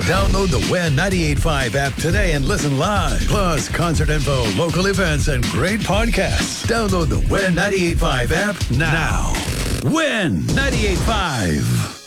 Download the Win 98.5 app today and listen live. Plus, concert info, local events, and great podcasts. Download the Win 98.5 app now. Win 98.5.